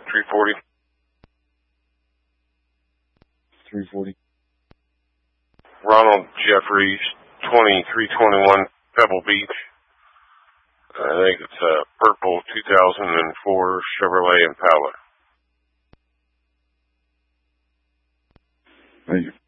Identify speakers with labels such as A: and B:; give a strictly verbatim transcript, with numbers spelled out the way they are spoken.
A: three forty.
B: three forty.
A: Ronald Jeffries, twenty-three twenty-one Pebble Beach. I think it's a purple two thousand four Chevrolet Impala.
B: Thank you.